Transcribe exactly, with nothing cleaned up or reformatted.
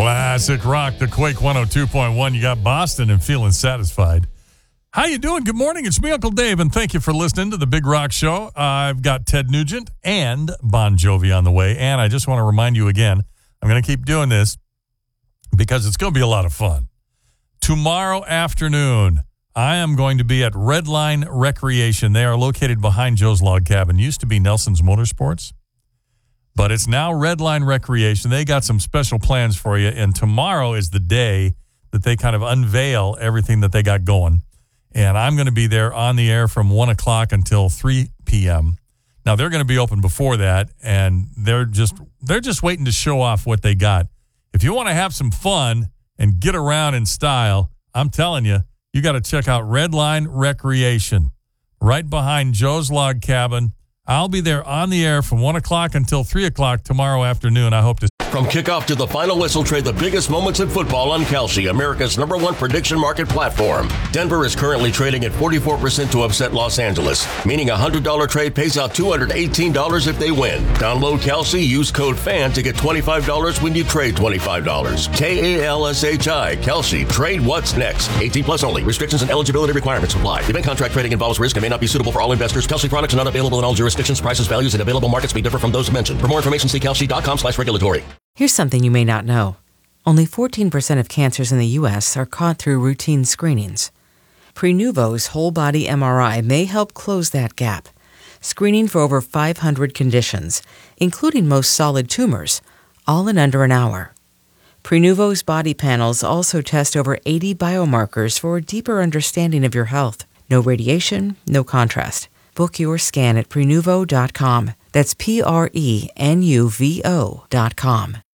Classic rock, the Quake one oh two point one. You got Boston and Feeling Satisfied. How you doing? Good morning. It's me, Uncle Dave, and thank you for listening to the Big Rock Show. Uh, I've got Ted Nugent and Bon Jovi on the way, and I just want to remind you again, I'm going to keep doing this because it's going to be a lot of fun. Tomorrow afternoon, I am going to be at Redline Recreation. They are located behind Joe's Log Cabin. Used to be Nelson's Motorsports, but it's now Redline Recreation. They got some special plans for you, and tomorrow is the day that they kind of unveil everything that they got going. And I'm going to be there on the air from one o'clock until three p.m. Now, they're going to be open before that, and they're just they're just waiting to show off what they got. If you want to have some fun and get around in style, I'm telling you, you got to check out Redline Recreation right behind Joe's Log Cabin. I'll be there on the air from one o'clock until three o'clock tomorrow afternoon. I hope to. From kickoff to the final whistle, trade the biggest moments in football on Kalshi, America's number one prediction market platform. Denver is currently trading at forty-four percent to upset Los Angeles, meaning a one hundred dollars trade pays out two hundred eighteen dollars if they win. Download Kalshi, use code FAN to get twenty-five dollars when you trade twenty-five dollars. K A L S H I, Kalshi. Trade what's next. eighteen plus only. Restrictions and eligibility requirements apply. Event contract trading involves risk and may not be suitable for all investors. Kalshi products are not available in all jurisdictions. Prices, values, and available markets may differ from those mentioned. For more information, see kalshi.com slash regulatory. Here's something you may not know. Only fourteen percent of cancers in the U S are caught through routine screenings. Prenuvo's whole-body M R I may help close that gap, screening for over five hundred conditions, including most solid tumors, all in under an hour. Prenuvo's body panels also test over eighty biomarkers for a deeper understanding of your health. No radiation, no contrast. Book your scan at Prenuvo dot com. That's P R E N U V O dot com.